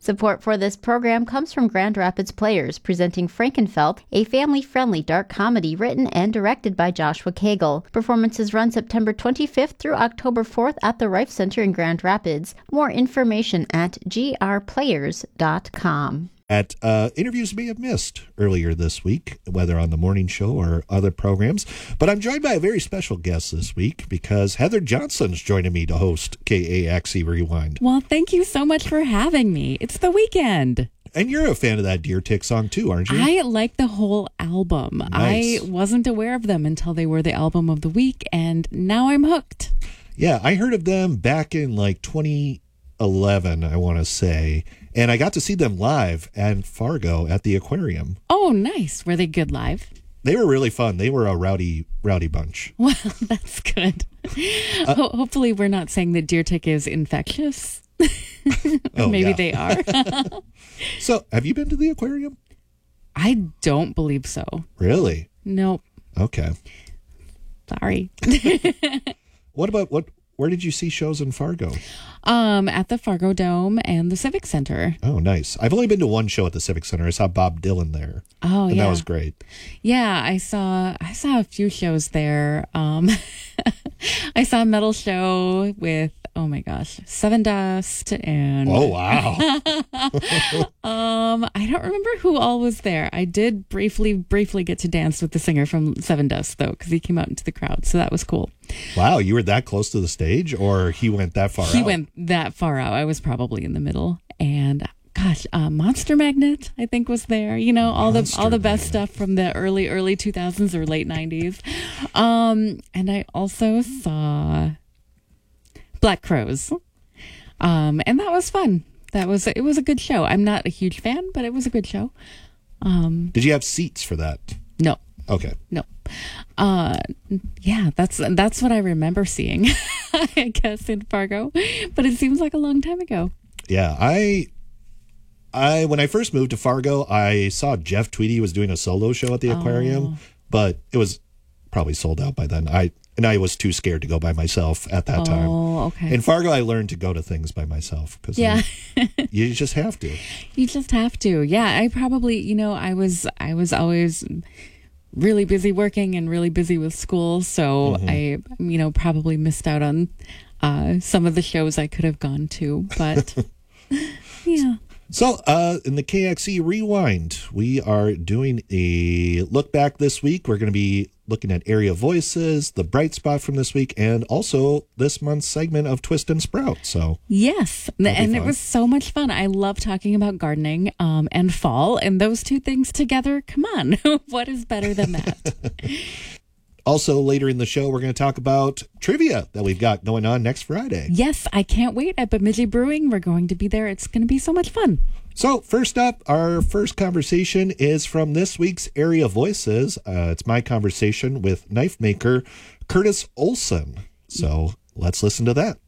Support for this program comes from Grand Rapids Players, presenting Frankenfeld, a family-friendly dark comedy written and directed by Joshua Cagle. Performances run September 25th through October 4th at the Rife Center in Grand Rapids. More information at grplayers.com. At interviews you may have missed earlier this week, whether on the morning show or other programs. But I'm joined by a very special guest this week because Heather Johnson's joining me to host KAXE Rewind. Well, thank you so much for having me. It's the weekend. And you're a fan of that Deer Tick song too, aren't you? I like the whole album. Nice. I wasn't aware of them until they were the album of the week, and now I'm hooked. Yeah, I heard of them back in like 2011, I want to say. And I got to see them live at Fargo at the aquarium. Oh, nice. Were they good live? They were really fun. They were a rowdy bunch. Well, that's good. Hopefully we're not saying that Deer Tick is infectious. Maybe they are. So, have you been to the aquarium? I don't believe so. Really? Nope. Okay. Sorry. Where did you see shows in Fargo? At the Fargo Dome and the Civic Center. Oh, nice. I've only been to one show at the Civic Center. I saw Bob Dylan there. Oh, and yeah. that was great. Yeah, I saw a few shows there. I saw a metal show with, oh my gosh, Seven Dust and... Oh, wow. I don't remember who all was there. I did briefly get to dance with the singer from Seven Dust, though, because he came out into the crowd, so that was cool. Wow, you were that close to the stage, or he went that far out? He went that far out. I was probably in the middle. And gosh, Monster Magnet, I think, was there. You know, all the best stuff from the early 2000s or late 90s. And I also saw Black Crowes. And that was fun. It was a good show. I'm not a huge fan, but it was a good show. Did you have seats for that? No. Okay. No. Yeah, that's what I remember seeing, I guess, in Fargo. But it seems like a long time ago. Yeah, I when I first moved to Fargo, I saw Jeff Tweedy was doing a solo show at the aquarium, but it was probably sold out by then. I was too scared to go by myself at that time. Oh, okay. In Fargo, I learned to go to things by myself because you just have to. You just have to. Yeah, I probably, I was always really busy working and really busy with school, so I, probably missed out on some of the shows I could have gone to, but yeah. So, in the KXE Rewind, we are doing a look back this week. We're going to be looking at Area Voices, the bright spot from this week, and also this month's segment of Twist and Sprout. So yes, and it was so much fun. I love talking about gardening and fall, and those two things together. Come on, what is better than that? Also, later in the show, we're going to talk about trivia that we've got going on next Friday. Yes, I can't wait. At Bemidji Brewing, we're going to be there. It's going to be so much fun. So, first up, our first conversation is from this week's Area Voices. It's my conversation with knife maker Curtis Olson. So, let's listen to that.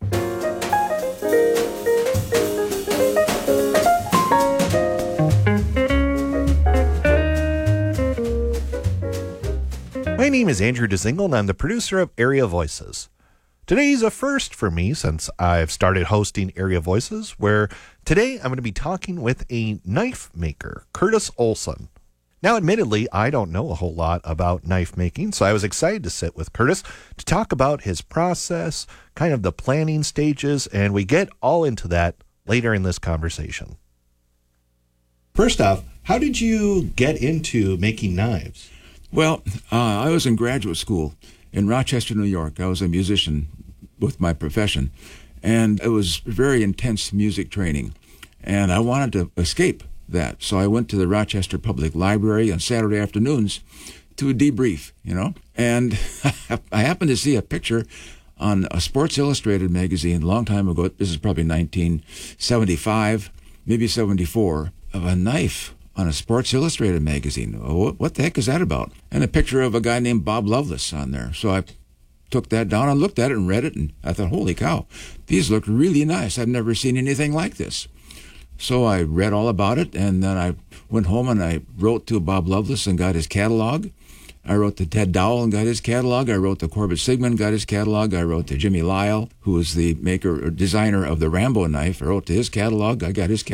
My name is Andrew Dezingle, and I'm the producer of Area Voices. Today's a first for me since I've started hosting Area Voices, where today I'm going to be talking with a knife maker, Curtis Olson. Now, admittedly, I don't know a whole lot about knife making, so I was excited to sit with Curtis to talk about his process, kind of the planning stages, and we get all into that later in this conversation. First off, how did you get into making knives? Well, I was in graduate school in Rochester, New York. I was a musician with my profession, and it was very intense music training, and I wanted to escape that. So I went to the Rochester Public Library on Saturday afternoons to debrief, and I happened to see a picture on a Sports Illustrated magazine a long time ago. This is probably 1975, maybe 74, of a knife on a Sports Illustrated magazine. Oh, what the heck is that about? And a picture of a guy named Bob Loveless on there. So I took that down and looked at it and read it, and I thought, holy cow, these look really nice. I've never seen anything like this. So I read all about it, and then I went home and I wrote to Bob Loveless and got his catalog. I wrote to Ted Dowell and got his catalog. I wrote to Corbett Sigmund, got his catalog. I wrote to Jimmy Lyle, who was the maker or designer of the Rambo knife. I wrote to his catalog. I got his catalog.